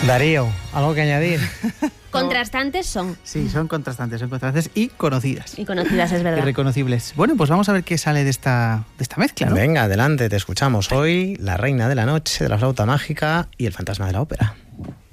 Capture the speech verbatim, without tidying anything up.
Darío, ¿algo que añadir? Contrastantes son. Sí, son contrastantes, son contrastantes y conocidas. Y conocidas, es verdad. Y reconocibles. Bueno, pues vamos a ver qué sale de esta, de esta mezcla, ¿no? Venga, adelante, te escuchamos. Hoy, La reina de la noche, de la flauta mágica y El fantasma de la ópera.